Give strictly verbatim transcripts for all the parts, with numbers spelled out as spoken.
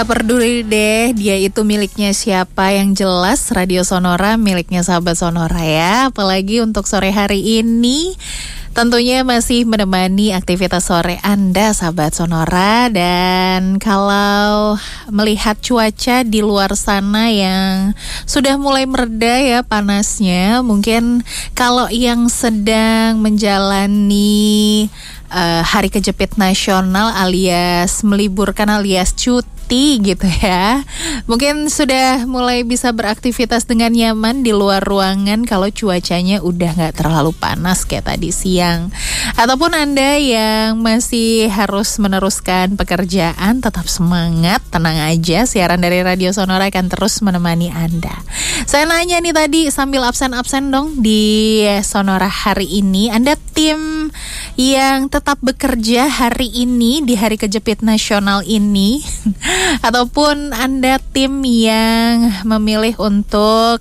Peduli deh dia itu miliknya siapa, yang jelas Radio Sonora miliknya sahabat Sonora ya. Apalagi untuk sore hari ini tentunya masih menemani aktivitas sore Anda sahabat Sonora. Dan kalau melihat cuaca di luar sana yang sudah mulai mereda ya panasnya, mungkin kalau yang sedang menjalani uh, hari kejepit nasional alias meliburkan alias cuti gitu ya, mungkin sudah mulai bisa beraktivitas dengan nyaman di luar ruangan kalau cuacanya udah gak terlalu panas kayak tadi siang. Ataupun Anda yang masih harus meneruskan pekerjaan, tetap semangat, tenang aja, siaran dari Radio Sonora akan terus menemani Anda. Saya nanya nih tadi sambil absen-absen dong di Sonora hari ini, Anda tim yang tetap bekerja hari ini di hari kejepit nasional ini ataupun Anda tim yang memilih untuk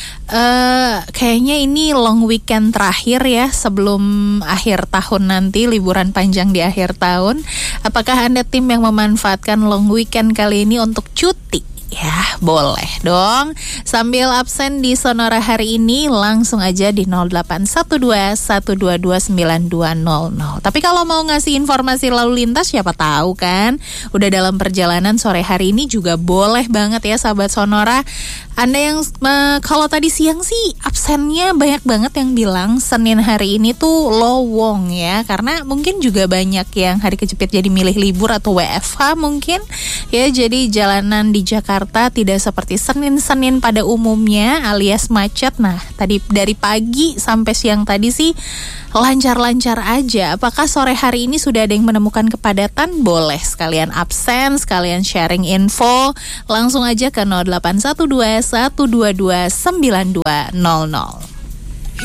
uh, kayaknya ini long weekend terakhir ya sebelum akhir tahun nanti, liburan panjang di akhir tahun. Apakah Anda tim yang memanfaatkan long weekend kali ini untuk cuti? Ya, boleh dong. Sambil absen di Sonora hari ini, langsung aja di nol delapan satu dua satu dua dua sembilan dua nol nol. Tapi kalau mau ngasih informasi lalu lintas, siapa tahu kan udah dalam perjalanan sore hari ini juga boleh banget ya sahabat Sonora. Anda yang uh, kalau tadi siang sih absennya banyak banget yang bilang Senin hari ini tuh lowong ya, karena mungkin juga banyak yang hari kejepit jadi milih libur atau W F H mungkin ya. Jadi jalanan di Jakarta tidak seperti Senin-Senin pada umumnya alias macet. Nah tadi dari pagi sampai siang tadi sih lancar-lancar aja. Apakah sore hari ini sudah ada yang menemukan kepadatan? Boleh sekalian absen, sekalian sharing info. Langsung aja ke nol delapan satu dua satu dua dua sembilan dua nol nol.